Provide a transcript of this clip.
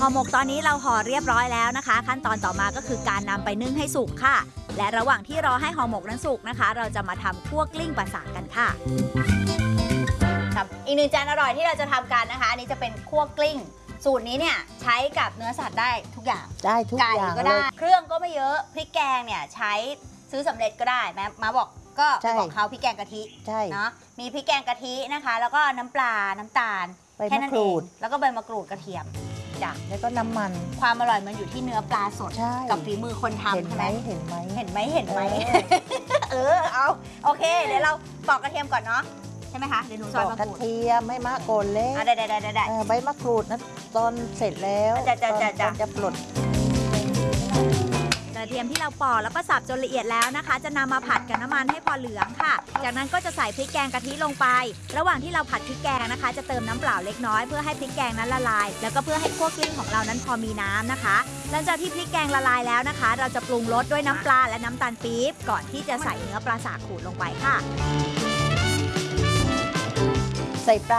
ห่อหมกตอนนี้เราห่อเรียบร้อยแล้วนะคะ ขั้นตอนต่อมาก็คือการนำไปนึ่งให้สุกค่ะและระหว่างที่รอให้ห่อหมกนั้นสุกนะคะเราจะมาทำคั่วกลิ้งปลาสากกันค่ะครับอีกหนึ่งจานอร่อยที่เราจะทำกันนะคะอันนี้จะเป็นคั่วกลิ้งสูตรนี้เนี่ยใช้กับเนื้อสัตว์ได้ทุกอย่างได้ทุกอย่างไก่ก็ได้เครื่องก็ไม่เยอะพริกแกงเนี่ยใช้ซื้อสำเร็จก็ได้แม่มาบอกก็บอกเขาพริกแกงกะทิเนาะมีพริกแกงกะทินะคะแล้วก็น้ำปลาน้ำตาลแค่นั้นเองแล้วก็ใบมะกรูดกระเทียมจ้ะแล้วก็น้ำมันความอร่อยมันอยู่ที่เนื้อปลาสดกับฝีมือคนทำเห็นไหมเห็นไหมเอาโอเคเดี๋ยวเราปอกกระเทียมก่อนเนาะใช่ไหมคะเดี๋ยวหนูซอยมะกรูดกระเทียมไม่มากโกนเล็กได้ใบมะกรูดนะตอนเสร็จแล้วจะปลดกระเทียมที่เราปอกแล้วก็สับจนละเอียดแล้วนะคะจะนำมาผัดกับน้ำมันให้พอเหลืองค่ะจากนั้นก็จะใส่พริกแกงกะทิลงไประหว่างที่เราผัดพริกแกงนะคะจะเติมน้ำเปล่าเล็กน้อยเพื่อให้พริกแกงนั้นละลายแล้วก็เพื่อให้คั่วกลิ้งของเรานั้นพอมีน้ำนะคะหลังจากที่พริกแกงละลายแล้วนะคะเราจะปรุงรสด้วยน้ำปลาและน้ำตาลปี๊บก่อนที่จะใส่เนื้อปลาสากขูดลงไปค่ะใส่ปลา